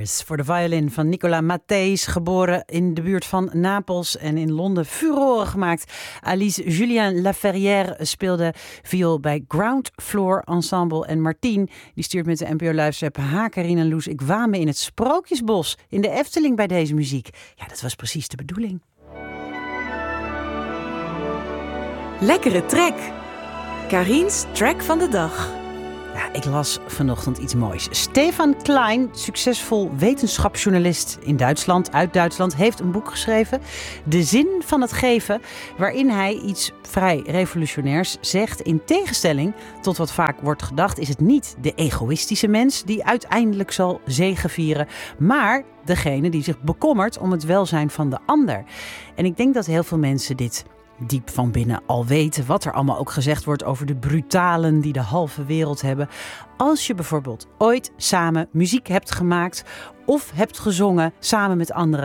Paris voor de violin van Nicolas Matheys, geboren in de buurt van Napels en in Londen furoren gemaakt. Alice Julien Laferrière speelde viool bij Ground Floor Ensemble en Martien die stuurt met de NPO Luisterapp: ha, Carine en Loes, ik waan me in het Sprookjesbos in de Efteling bij deze muziek. Ja, dat was precies de bedoeling. Lekkere track. Karin's track van de dag. Ja, ik las vanochtend iets moois. Stefan Klein, succesvol wetenschapsjournalist uit Duitsland, heeft een boek geschreven, De Zin van het Geven, waarin hij iets vrij revolutionairs zegt. In tegenstelling tot wat vaak wordt gedacht, is het niet de egoïstische mens die uiteindelijk zal zegevieren, maar degene die zich bekommert om het welzijn van de ander. En ik denk dat heel veel mensen dit diep van binnen al weten, wat er allemaal ook gezegd wordt over de brutalen die de halve wereld hebben. Als je bijvoorbeeld ooit samen muziek hebt gemaakt of hebt gezongen samen met anderen,